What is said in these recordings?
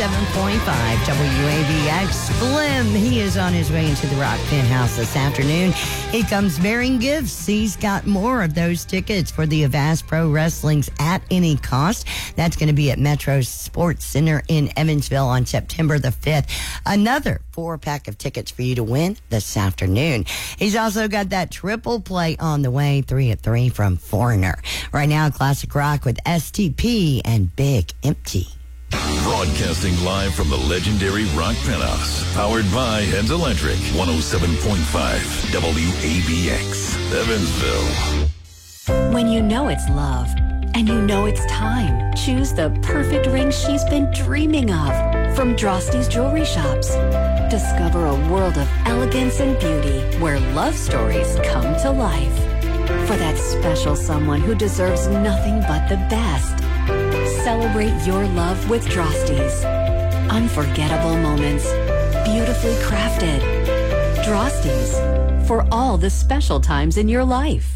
7.5 WAVX. Slim, he is on his way into the Rock Penthouse this afternoon. He comes bearing gifts. He's got more of those tickets for the Avast Pro Wrestling's At Any Cost. That's going to be at Metro Sports Center in Evansville on September the 5th. Another 4-pack of tickets for you to win this afternoon. He's also got that triple play on the way, 3 at 3 from Foreigner. Right now, classic rock with STP and Big Empty. Broadcasting live from the legendary Rock Penthouse. Powered by Heads Electric. 107.5 WABX. Evansville. When you know it's love and you know it's time, choose the perfect ring she's been dreaming of from Drosty's Jewelry Shops. Discover a world of elegance and beauty where love stories come to life. For that special someone who deserves nothing but the best. Celebrate your love with Drosty's. Unforgettable moments, beautifully crafted. Drosty's, for all the special times in your life.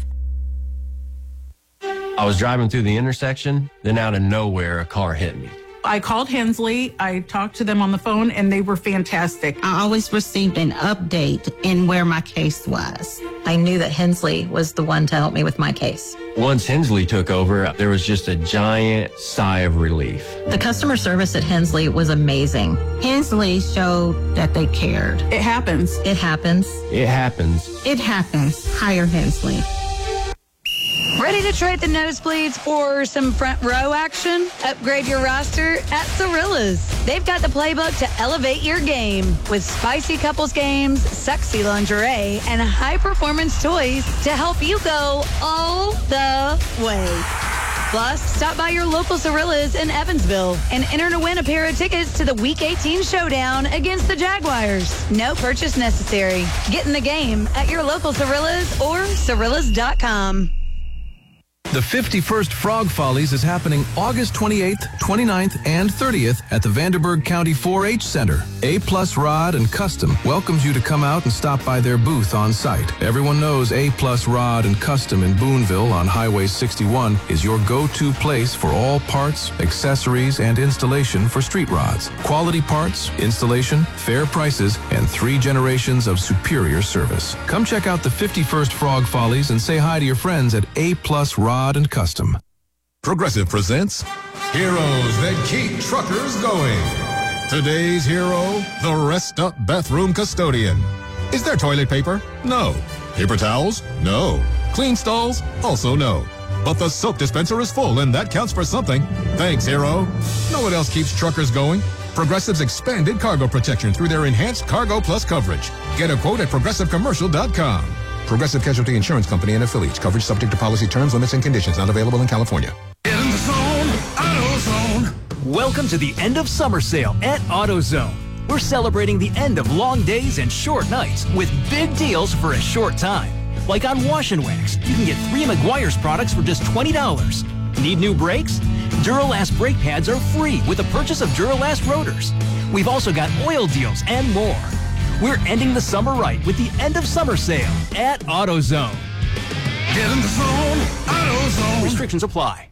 I was driving through the intersection, then out of nowhere, a car hit me. I called Hensley. I talked to them on the phone, and they were fantastic. I always received an update in where my case was. I knew that Hensley was the one to help me with my case. Once Hensley took over, there was just a giant sigh of relief. The customer service at Hensley was amazing. Hensley showed that they cared. It happens. It happens. It happens. It happens. Hire Hensley. Ready to trade the nosebleeds for some front row action? Upgrade your roster at Cirilla's. They've got the playbook to elevate your game with spicy couples games, sexy lingerie, and high-performance toys to help you go all the way. Plus, stop by your local Cirilla's in Evansville and enter to win a pair of tickets to the Week 18 showdown against the Jaguars. No purchase necessary. Get in the game at your local Cirilla's or Cirillas.com. The 51st Frog Follies is happening August 28th, 29th, and 30th at the Vanderburgh County 4-H Center. A-Plus Rod and Custom welcomes you to come out and stop by their booth on site. Everyone knows A-Plus Rod and Custom in Boonville on Highway 61 is your go-to place for all parts, accessories, and installation for street rods. Quality parts, installation, fair prices, and 3 generations of superior service. Come check out the 51st Frog Follies and say hi to your friends at A-Plus Rod and Custom. Progressive presents Heroes That Keep Truckers Going. Today's hero, the Rest Up Bathroom Custodian. Is there toilet paper? No. Paper towels? No. Clean stalls? Also no. But the soap dispenser is full, and that counts for something. Thanks, hero. Know what else keeps truckers going? Progressive's expanded cargo protection through their enhanced Cargo Plus coverage. Get a quote at progressivecommercial.com. Progressive Casualty Insurance Company and affiliates. Coverage subject to policy terms, limits, and conditions. Not available in California. In the zone, AutoZone. Welcome to the end of summer sale at AutoZone. We're celebrating the end of long days and short nights with big deals for a short time. Like on Wash and Wax, you can get 3 Meguiar's products for just $20. Need new brakes? Duralast brake pads are free with the purchase of Duralast rotors. We've also got oil deals and more. We're ending the summer right with the end of summer sale at AutoZone. Get in the zone, AutoZone. Restrictions apply.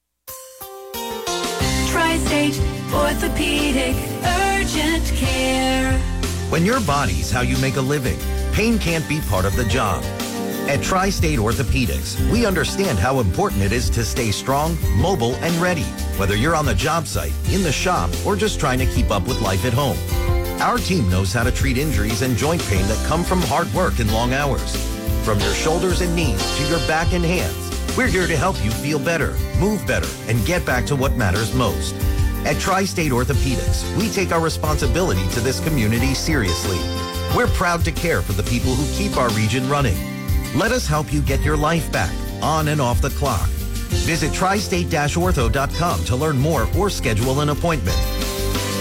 Tri-State Orthopedic Urgent Care. When your body's how you make a living, pain can't be part of the job. At Tri-State Orthopedics, we understand how important it is to stay strong, mobile, and ready, whether you're on the job site, in the shop, or just trying to keep up with life at home. Our team knows how to treat injuries and joint pain that come from hard work and long hours. From your shoulders and knees to your back and hands, we're here to help you feel better, move better, and get back to what matters most. At Tri-State Orthopedics, we take our responsibility to this community seriously. We're proud to care for the people who keep our region running. Let us help you get your life back, on and off the clock. Visit tristate-ortho.com to learn more or schedule an appointment.